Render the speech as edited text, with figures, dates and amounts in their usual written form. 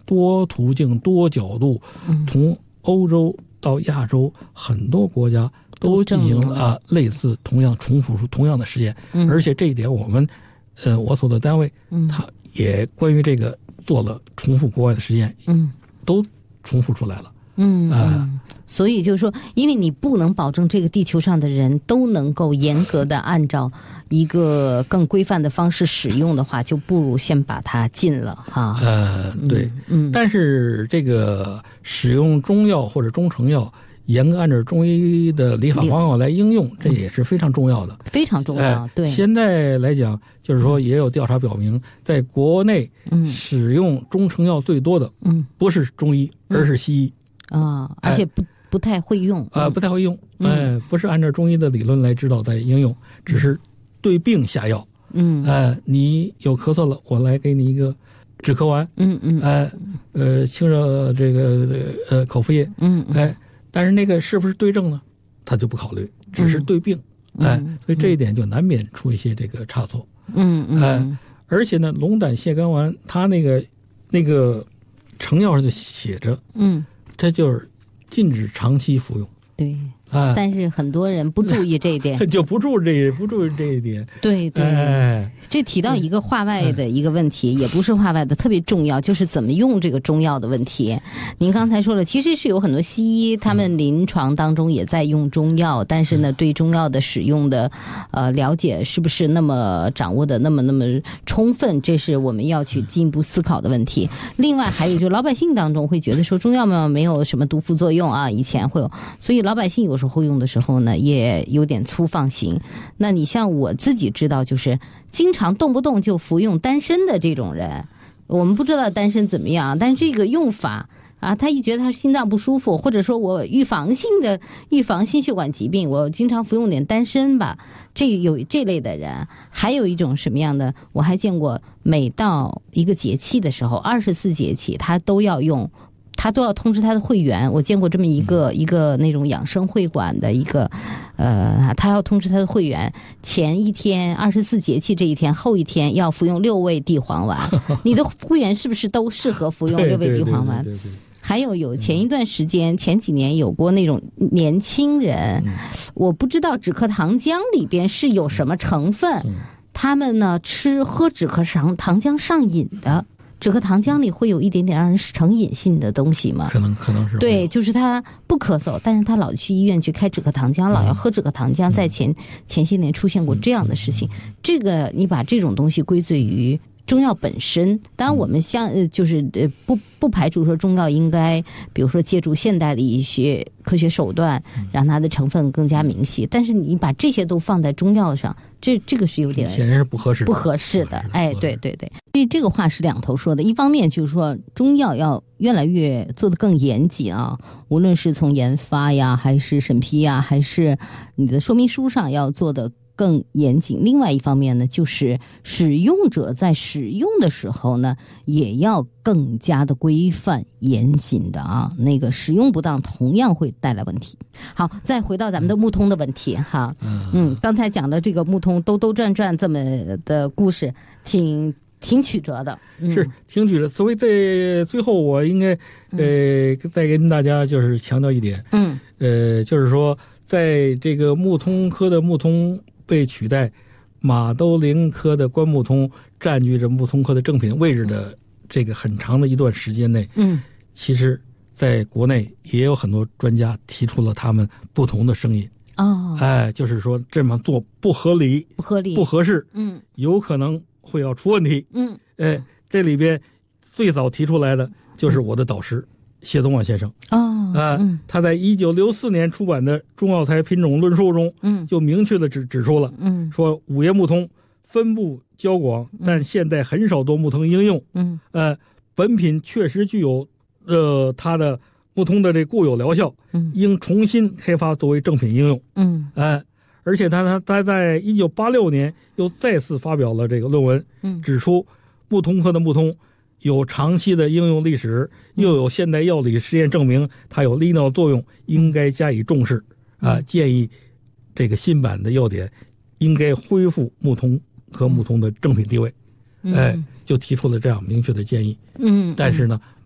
多途径多角度，从欧洲到亚洲很多国家都进行了类似同样重复同样的实验，而且这一点我们我所的单位它也关于这个做了重复国外的实验，都重复出来了。 所以就是说，因为你不能保证这个地球上的人都能够严格的按照一个更规范的方式使用的话，就不如先把它禁了哈。 对，但是这个使用中药或者中成药，严格按照中医的理法方法来应用，这也是非常重要的， 非常重要。对， 现在来讲，就是说也有调查表明，在国内使用中成药最多的，不是中医，而是西医而且不太会用不太会用，不是按照中医的理论来指导在应用，只是对病下药。你有咳嗽了，我来给你一个止咳丸，清热这个口服液，但是那个是不是对症呢？他就不考虑，只是对病，所以这一点就难免出一些这个差错。而且呢，龙胆泻肝丸它那个成药上就写着，它就是禁止长期服用。 对，但是很多人不注意这一点， 就不注意这一点。 对，这提到一个话外的一个问题，也不是话外的，特别重要，就是怎么用这个中药的问题。您刚才说了，其实是有很多西医他们临床当中也在用中药，但是呢，对中药的使用的了解是不是那么掌握的那么充分，这是我们要去进一步思考的问题。另外还有就是老百姓当中会觉得说中药嘛没有什么毒副作用啊，以前会有，所以老百姓有时候用的时候呢也有点粗放型。那你像我自己知道，就是经常动不动就服用丹参的这种人，我们不知道丹参怎么样，但是这个用法他一觉得他心脏不舒服，或者说我预防心血管疾病，我经常服用点丹参吧，有这类的人。还有一种什么样的，我还见过，每到一个节气的时候，24节气他都要用，他都要通知他的会员。我见过这么一个那种养生会馆的一个他要通知他的会员，前一天24节气这一天，后一天要服用6味地黄丸。你的会员是不是都适合服用6味地黄丸？ 对。 还有前一段时间，前几年有过那种年轻人，我不知道止咳糖浆里边是有什么成分，他们呢喝止咳糖浆上瘾的。止咳糖浆里会有一点点让人成瘾性的东西吗？ 可能是。 对，就是他不咳嗽，但是他老去医院去开止咳糖浆，老要喝止咳糖浆，在前些年出现过这样的事情。这个你把这种东西归罪于中药本身，当然我们不排除说中药应该比如说借助现代的一些科学手段让它的成分更加明细，但是你把这些都放在中药上，这个是有点显然是不合适的。 对，所以这个话是两头说的。一方面就是说中药要越来越做得更严谨啊，无论是从研发呀，还是审批呀，还是你的说明书上要做的更严谨。另外一方面呢，就是使用者在使用的时候呢，也要更加的规范严谨的那个使用不当同样会带来问题。好，再回到咱们的木通的问题哈，刚才讲的这个木通兜兜转转这么的故事，挺曲折的， 是挺曲折。所以在最后，我应该再跟大家就是强调一点，就是说，在这个木通科的木通被取代，马兜铃科的关木通占据着木通科的正品位置的这个很长的一段时间内，其实在国内也有很多专家提出了他们不同的声音。就是说这么做不合理、不合适，有可能会要出问题。这里边最早提出来的就是我的导师谢宗望先生。他在1964年出版的《中药材品种论述》中，就明确的指出了，说五叶木通分布较广，但现在很少多木通应用。本品确实具有它的木通的这固有疗效，应重新开发作为正品应用。而且他在1986年又再次发表了这个论文，指出木通科的木通有长期的应用历史，又有现代药理实验证明它有利尿作用，应该加以重视。建议这个新版的药典应该恢复木通和木通的正品地位。就提出了这样明确的建议。但是呢，